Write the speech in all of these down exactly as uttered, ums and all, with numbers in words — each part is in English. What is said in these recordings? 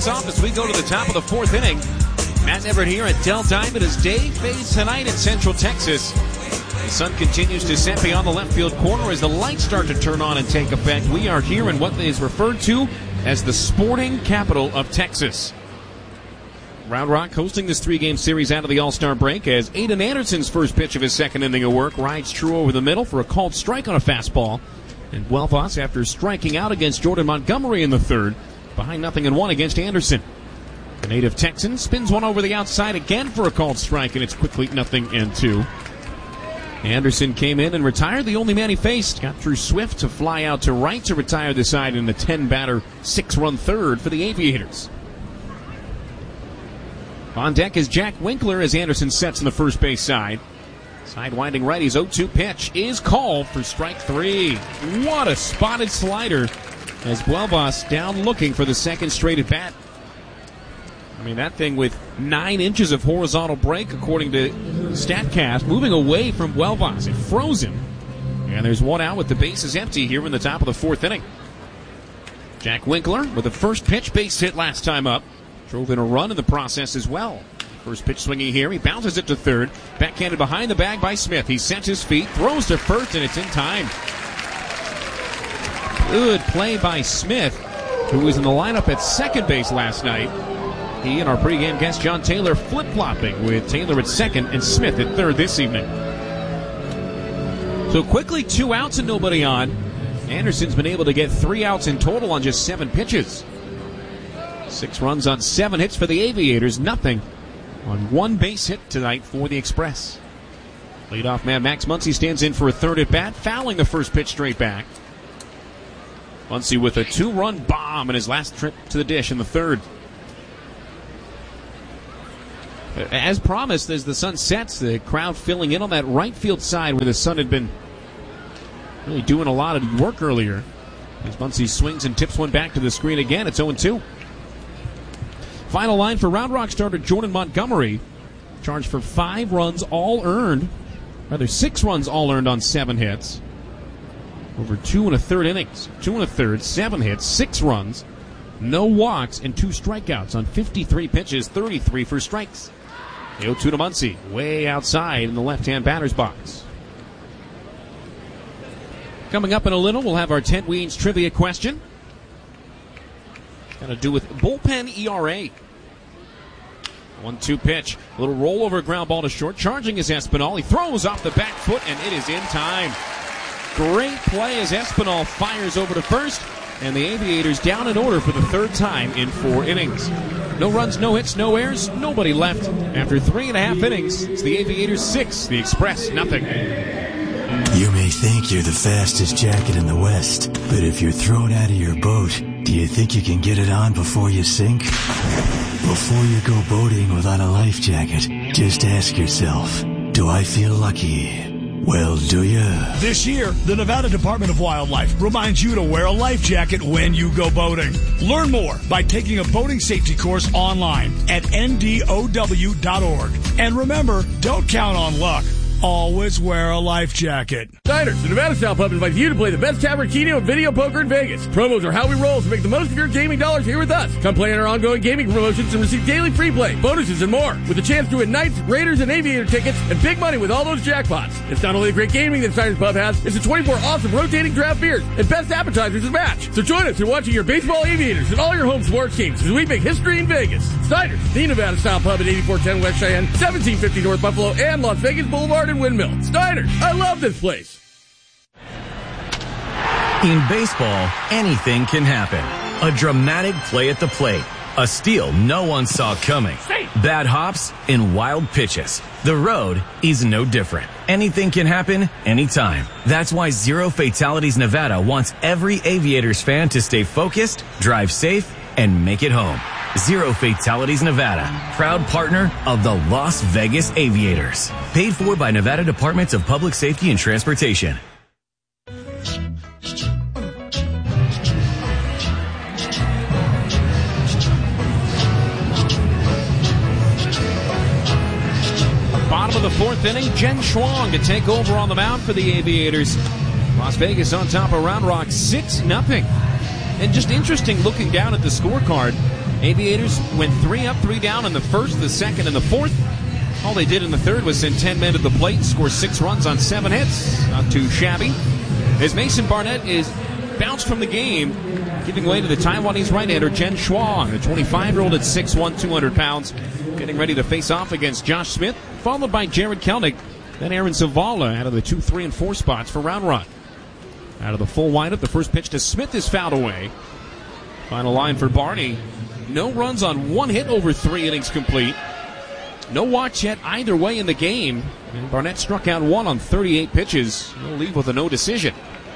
things off as we go to the top of the fourth inning. Matt Everett here at Dell Diamond as day fades tonight in Central Texas. The sun continues to set beyond the left field corner as the lights start to turn on and take effect. We are here in what is referred to as the sporting capital of Texas. Round Rock hosting this three-game series out of the All-Star break as Aiden Anderson's first pitch of his second inning of work rides true over the middle for a called strike on a fastball. And Buelvas, after striking out against Jordan Montgomery in the third, behind nothing and one against Anderson. The native Texan spins one over the outside again for a called strike, and it's quickly nothing and two. Anderson came in and retired the only man he faced. Got through Swift to fly out to right to retire the side in the ten-batter, six-run third for the Aviators. On deck is Jack Winkler as Anderson sets in the first base side. Sidewinding righty's oh two pitch is called for strike three. What a spotted slider as Buelvas down looking for the second straight at bat. I mean, that thing with nine inches of horizontal break, according to StatCast, moving away from Buelvas. It froze him. And there's one out with the bases empty here in the top of the fourth inning. Jack Winkler with the first pitch, base hit last time up. Drove in a run in the process as well. First pitch swinging here. He bounces it to third. Backhanded behind the bag by Smith. He sets his feet, throws to first, and it's in time. Good play by Smith, who was in the lineup at second base last night. He and our pregame guest, John Taylor, flip-flopping with Taylor at second and Smith at third this evening. So quickly, two outs and nobody on. Anderson's been able to get three outs in total on just seven pitches. Six runs on seven hits for the Aviators. Nothing on one base hit tonight for the Express. Leadoff man Max Muncy stands in for a third at bat, fouling the first pitch straight back. Muncy with a two-run bomb in his last trip to the dish in the third. As promised, as the sun sets, the crowd filling in on that right field side where the sun had been really doing a lot of work earlier. As Muncy swings and tips one back to the screen again, it's oh two. Final line for Round Rock starter Jordan Montgomery. Charged for five runs all earned. Rather, six runs all earned on seven hits. Over two and a third innings. Two and a third, seven hits, six runs, no walks, and two strikeouts on fifty-three pitches, thirty-three for strikes. The oh two to Muncy, way outside in the left-hand batter's box. Coming up in a little, we'll have our Ted Weens trivia question. Got to do with bullpen E R A. one two pitch. A little rollover ground ball to short. Charging is Espinal. He throws off the back foot, and it is in time. Great play as Espinal fires over to first, and the Aviators down in order for the third time in four innings. No runs, no hits, no errors, nobody left. After three and a half innings, it's the Aviators six, the Express nothing. You may think you're the fastest jacket in the West, but if you're thrown out of your boat, do you think you can get it on before you sink? Before you go boating without a life jacket, just ask yourself, do I feel lucky? Well, do you? This year, the Nevada Department of Wildlife reminds you to wear a life jacket when you go boating. Learn more by taking a boating safety course online at N D O W dot org. And remember, don't count on luck. Always wear a life jacket. Diners, the Nevada Style Pub invites you to play the best tavern, keno, and video poker in Vegas. Promos are how we roll, so make the most of your gaming dollars here with us. Come play in our ongoing gaming promotions and receive daily free play, bonuses, and more. With a chance to win Knights, Raiders, and Aviator tickets, and big money with all those jackpots. It's not only the great gaming that Diners Pub has, it's the twenty-four awesome rotating draft beers and best appetizers to match. So join us in watching your baseball Aviators and all your home sports teams as we make history in Vegas. Diners, the Nevada Style Pub at eighty-four ten West Cheyenne, seventeen fifty North Buffalo, and Las Vegas Boulevard and Windmill. Steiners, I love this place. In baseball, anything can happen. A dramatic play at the plate. A steal no one saw coming. Bad hops and wild pitches. The road is no different. Anything can happen anytime. That's why Zero Fatalities Nevada wants every Aviators fan to stay focused, drive safe, and make it home. Zero Fatalities Nevada, proud partner of the Las Vegas Aviators. Paid for by Nevada Departments of Public Safety and Transportation. Bottom of the fourth inning, Jen Schwang to take over on the mound for the Aviators. Las Vegas on top of Round Rock, six nothing. And just interesting looking down at the scorecard. Aviators went three up, three down in the first, the second, and the fourth. All they did in the third was send ten men to the plate and score six runs on seven hits. Not too shabby. As Mason Barnett is bounced from the game, giving way to the Taiwanese right-hander Jen Shuang, the twenty-five-year-old at six one, two hundred pounds, getting ready to face off against Josh Smith, followed by Jared Kelnick, then Aaron Zavala out of the two, three, and four spots for Round Rock. Out of the full windup, the first pitch to Smith is fouled away. Final line for Barney. No runs on one hit over three innings complete. No walks yet either way in the game. And Barnett struck out one on thirty-eight pitches. He'll leave with a no decision.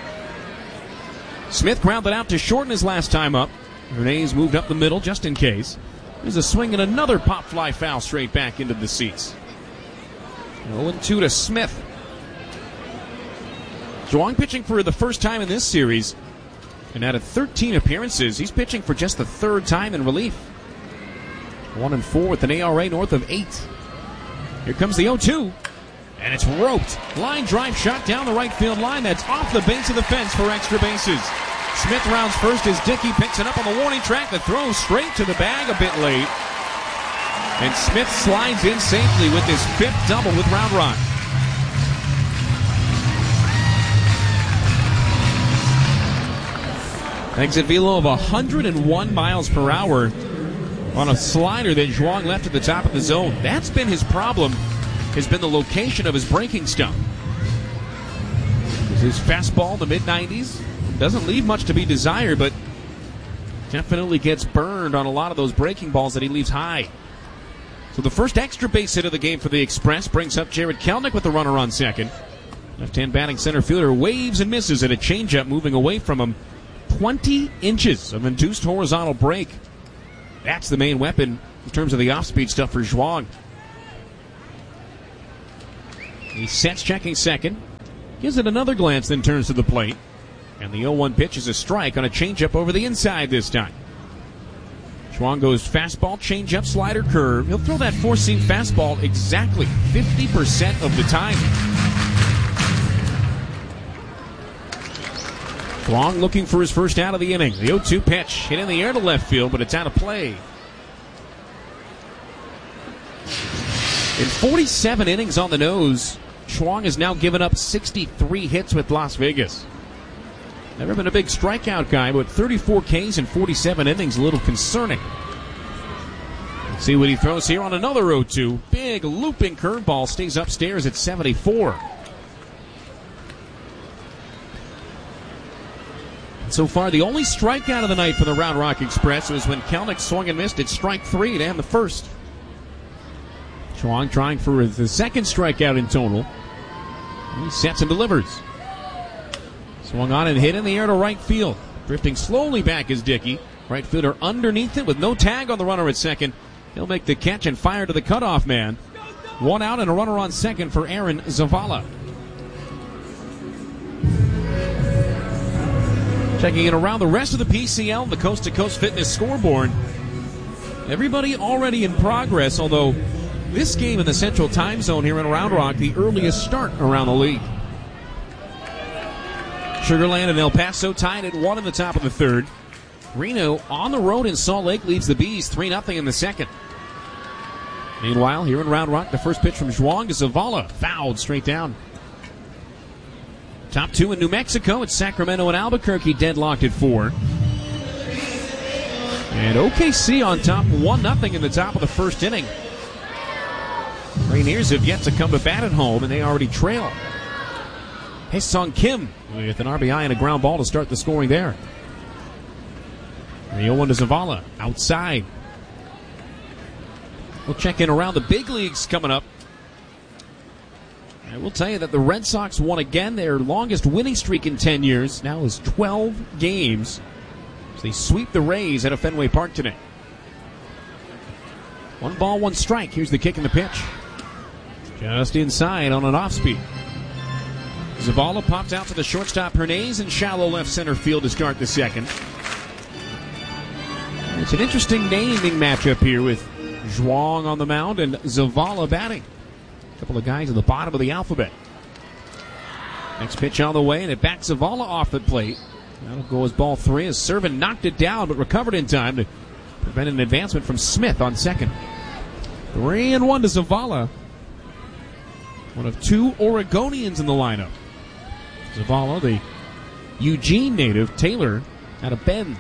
Smith grounded out to short in his last time up. Hernandez moved up the middle just in case. There's a swing and another pop fly foul straight back into the seats. oh and two to Smith. Zhuang pitching for the first time in this series. And out of thirteen appearances, he's pitching for just the third time in relief. One and four with an A R A north of eight. Here comes the oh two. And it's roped. Line drive shot down the right field line. That's off the base of the fence for extra bases. Smith rounds first as Dickey picks it up on the warning track. The throw straight to the bag a bit late. And Smith slides in safely with his fifth double with Round Rock. Exit velo of one hundred one miles per hour on a slider that Zhuang left at the top of the zone. That's been his problem, has been the location of his breaking stump. His fastball in the mid nineties doesn't leave much to be desired, but definitely gets burned on a lot of those breaking balls that he leaves high. So the first extra base hit of the game for the Express brings up Jared Kelnick with the runner on second. Left-hand batting center fielder waves and misses at a changeup moving away from him. twenty inches of induced horizontal break. That's the main weapon in terms of the off-speed stuff for Zhuang. He sets checking second. Gives it another glance, then turns to the plate. And the oh one pitch is a strike on a changeup over the inside this time. Zhuang goes fastball, changeup, slider, curve. He'll throw that four-seam fastball exactly fifty percent of the time. Zhuang looking for his first out of the inning. The oh two pitch hit in the air to left field, but it's out of play. In forty-seven innings on the nose, Zhuang has now given up sixty-three hits with Las Vegas. Never been a big strikeout guy, but thirty-four Ks in forty-seven innings, a little concerning. Let's see what he throws here on another oh two. Big looping curveball stays upstairs at seventy-four. So far, the only strikeout of the night for the Round Rock Express was when Kelnick swung and missed at strike three to end the first. Zhuang trying for the second strikeout in total. He sets and delivers. Swung on and hit in the air to right field. Drifting slowly back is Dickey. Right fielder underneath it with no tag on the runner at second. He'll make the catch and fire to the cutoff man. One out and a runner on second for Aaron Zavala. Checking in around the rest of the P C L, the Coast to Coast Fitness scoreboard. Everybody already in progress, although this game in the Central Time Zone here in Round Rock, the earliest start around the league. Sugar Land and El Paso tied at one in the top of the third. Reno on the road in Salt Lake leads the Bees three nothing in the second. Meanwhile, here in Round Rock, the first pitch from Zhuang to Zavala, fouled straight down. Top two in New Mexico. It's Sacramento and Albuquerque deadlocked at four. And O K C on top one nothing in the top of the first inning. Rainiers have yet to come to bat at home, and they already trail. Hae-Sung Kim with an R B I and a ground ball to start the scoring there. And the oh one to Zavala outside. We'll check in around the big leagues coming up. I will tell you that the Red Sox won again. Their longest winning streak in ten years now is twelve games. So they sweep the Rays at a Fenway Park today. One ball, one strike. Here's the kick and the pitch. Just inside on an off-speed. Zavala popped out to the shortstop Hernandez in shallow left center field to start the second. It's an interesting naming matchup here with Zhuang on the mound and Zavala batting. A couple of guys at the bottom of the alphabet. Next pitch on the way, and it backs Zavala off the plate. That'll go as ball three as Servin knocked it down but recovered in time to prevented an advancement from Smith on second. Three and one to Zavala. One of two Oregonians in the lineup. Zavala, the Eugene native. Taylor out of Bend.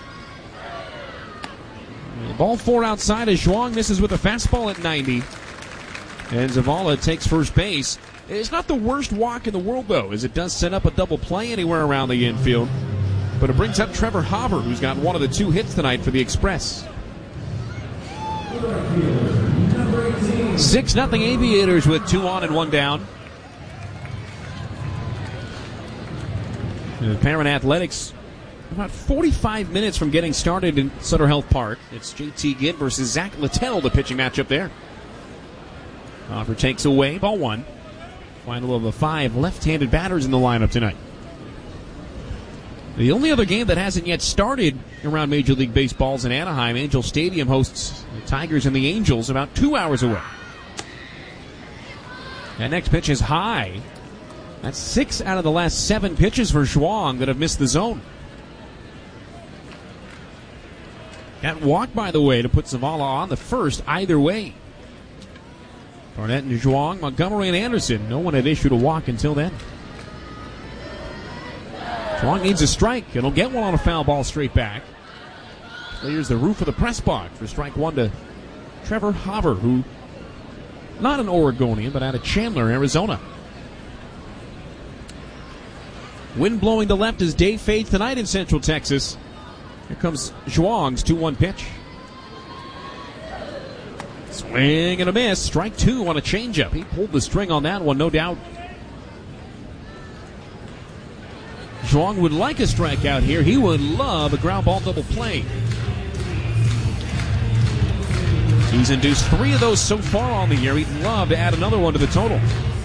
Ball four outside as Zhuang misses with a fastball at ninety. And Zavala takes first base. It's not the worst walk in the world, though, as it does set up a double play anywhere around the infield. But it brings up Trevor Hopper, who's got one of the two hits tonight for the Express. six nothing Aviators with two on and one down. The Parent Athletics about forty-five minutes from getting started in Sutter Health Park. It's J T Gibb versus Zach Littell, the pitching matchup there. Hopper takes away, ball one. Final of the five left-handed batters in the lineup tonight. The only other game that hasn't yet started around Major League Baseball's in Anaheim. Angel Stadium hosts the Tigers and the Angels about two hours away. That next pitch is high. That's six out of the last seven pitches for Zhuang that have missed the zone. That walk, by the way, to put Zavala on the first either way. Barnett and Zhuang, Montgomery and Anderson. No one had issued a walk until then. Zhuang needs a strike. It'll get one on a foul ball straight back. Clears the roof of the press box for strike one to Trevor Hopper, who not an Oregonian, but out of Chandler, Arizona. Wind blowing to left as day fades tonight in Central Texas. Here comes Zhuang's two one pitch. Swing and a miss. Strike two on a changeup. He pulled the string on that one, no doubt. Zhuang would like a strikeout here. He would love a ground ball double play. He's induced three of those so far on the year. He'd love to add another one to the total.